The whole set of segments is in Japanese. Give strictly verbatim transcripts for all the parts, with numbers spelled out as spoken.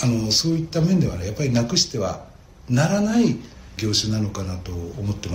あのそういった面ではねやっぱりなくしてはならない業種なのかなと思ってます。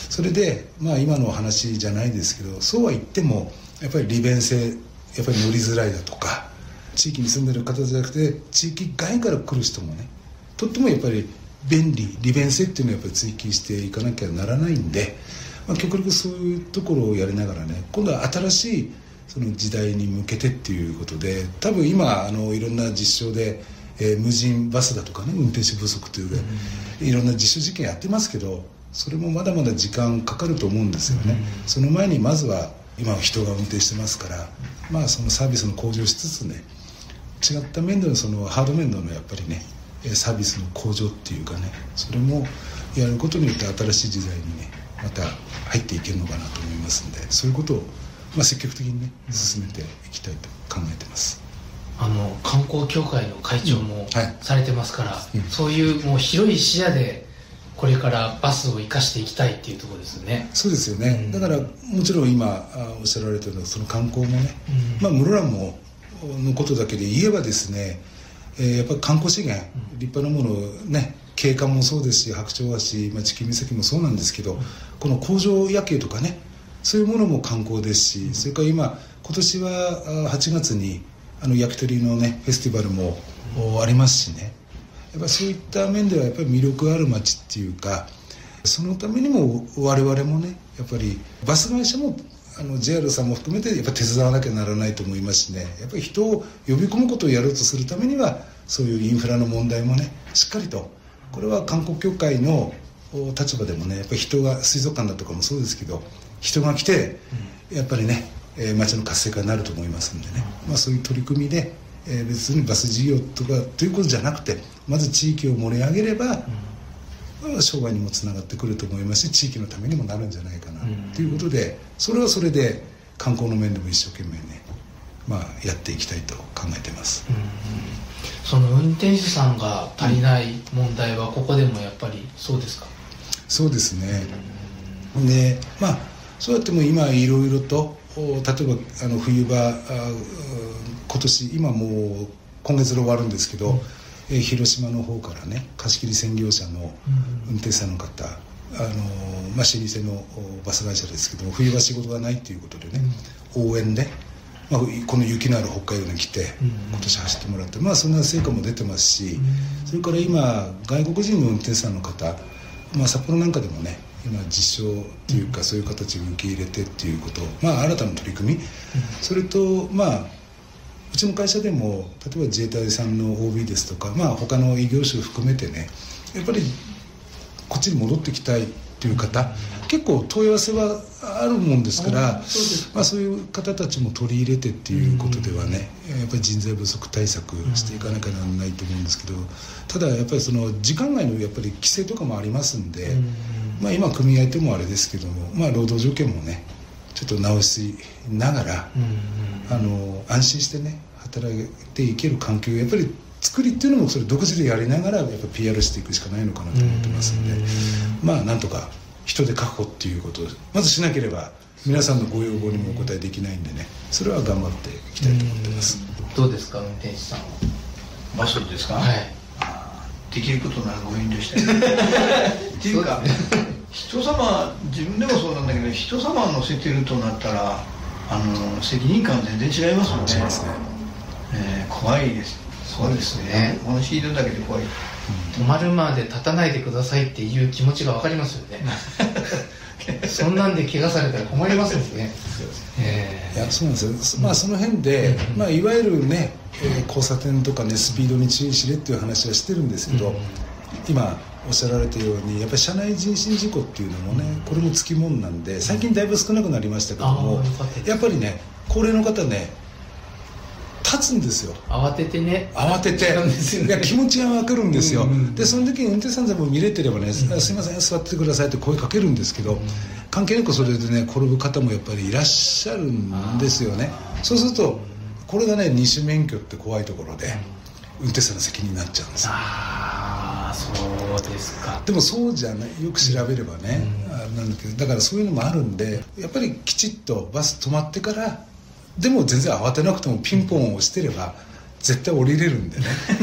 それで、まあ、今の話じゃないですけど、そうは言ってもやっぱり利便性、やっぱり乗りづらいだとか、地域に住んでる方じゃなくて地域外から来る人もね、とってもやっぱり便利、利便性っていうのをやっぱり追求していかなきゃならないんで、まあ、極力そういうところをやりながらね、今度は新しいその時代に向けてっていうことで、多分今あのいろんな実証で、えー、無人バスだとかね、運転手不足というか、うん、いろんな実証実験やってますけど、それもまだまだ時間かかると思うんですよね、うん、その前にまずは今は人が運転してますから、まあそのサービスの向上しつつね、違った面でのそのハード面でのやっぱりねサービスの向上っていうかね、それもやることによって新しい時代にねまた入っていけるのかなと思いますんで、そういうことをまあ積極的にね進めていきたいと考えてます。 あの観光協会の会長もされてますから、うんはい、そういうもう広い視野でこれからバスを生かしていきたいっていうところですよね。 そうですよね、うん、だからもちろん今おっしゃられたようなその観光もね、うん、まあ室蘭ものことだけで言えばですね、えー、やっぱり観光資源、うん、立派なものをね、景観もそうですし、白鳥橋、まあ、地球岬もそうなんですけど、うん、この工場夜景とかね、そういうものも観光ですし、うん、それから今今年ははちがつにあの焼き鳥のねフェスティバルも、うん、ありますしね、やっぱそういった面ではやっぱり魅力ある街っていうか、そのためにも我々もねやっぱりバス会社もあの ジェイアール さんも含めてやっぱ手伝わなきゃならないと思いますしね、やっぱり人を呼び込むことをやろうとするためにはそういうインフラの問題もねしっかりと、これは観光協会の立場でもね、やっぱり人が、水族館だとかもそうですけど、人が来てやっぱりね、えー、街の活性化になると思いますんでね、まあ、そういう取り組みで、えー、別にバス事業とかということじゃなくて、まず地域を盛り上げれば、うん、商売にもつながってくると思いますし、地域のためにもなるんじゃないかなということで、それはそれで観光の面でも一生懸命ね、まあ、やっていきたいと考えてます。うん、 その運転手さんが足りない問題はここでもやっぱりそうですか？ そうですね、うん、でまあそうやっても今いろいろと、例えばあの冬場、今年今もう今月で終わるんですけど、うん、え広島の方からね、貸し切り専業車の運転手さんの方、あのまあ、老舗のバス会社ですけども、冬場仕事がないということでね、うん、応援で、まあ、この雪のある北海道に来て今年走ってもらって、まあ、そんな成果も出てますし、うん、それから今外国人の運転手さんの方、まあ、札幌なんかでもね今実証っていうか、そういう形を受け入れてっていうこと、まあ、新たな取り組み、うん、それとまあうちの会社でも例えば自衛隊さんの オービー ですとか、まあ、他の異業種を含めてね、やっぱりこっちに戻ってきたいっていう方、うん、結構問い合わせはあるもんですから、そうです、まあ、そういう方たちも取り入れてっていうことではね、うん、やっぱり人材不足対策していかなきゃならないと思うんですけど、ただやっぱりその時間外のやっぱり規制とかもありますんで、うん、まあ、今組合ともあれですけども、まあ、労働条件もねちょっと直しながら、うん、あの安心してね働いていける環境をやっぱり作りっていうのもそれ独自でやりながらやっぱ ピーアール していくしかないのかなと思ってますんで、うん、まあなんとか人手確保っていうことをまずしなければ皆さんのご要望にもお答えできないんでね、それは頑張っていきたいと思ってます。 どうですか運転手さんは？ バスですか？ はい、 できることならご遠慮したいっていうか、人様、自分でもそうなんだけど、人様を乗せてるとなったらあの責任感全然違いますよね。 違いますね、 えー、怖いです。 そうですね、 お話聞いてるだけで怖い、うん、 止まるまで立たないでくださいっていう気持ちが分かりますよねそんなんで怪我されたら困りますよねえー、 いやそうなんですよ、まあ、その辺で、うん、まあ、いわゆるね、えー、交差点とかねスピードに注意しれっていう話はしてるんですけど、うん、今おっしゃられたようにやっぱり車内人身事故っていうのもね、うん、これもつきもんなんで最近だいぶ少なくなりましたけども、やっぱりね高齢の方ね立つんですよ、 慌ててね慌てて、いや気持ちが分かるんですよ、うんうん、でその時に運転手さんでも見れてればね、うん、すいません座ってくださいって声かけるんですけど、うん、関係なくそれでね転ぶ方もやっぱりいらっしゃるんですよね。そうするとこれがね二種免許って怖いところで、うん、運転手さんの責任になっちゃうんですよ。 ああそうですか。 でもそうじゃない、よく調べればね、うん、あなんだけど、だからそういうのもあるんでやっぱりきちっとバス止まってからでも全然慌てなくてもピンポンを押してれば絶対降りれるんでね